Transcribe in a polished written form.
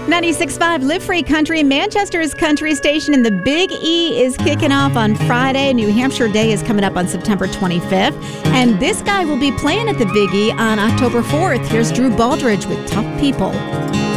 96.5 Live Free Country, Manchester's country station, and the Big E is kicking off on Friday. New Hampshire Day is coming up on September 25th. And this guy will be playing at the Big E on October 4th. Here's Drew Baldridge with Tough People.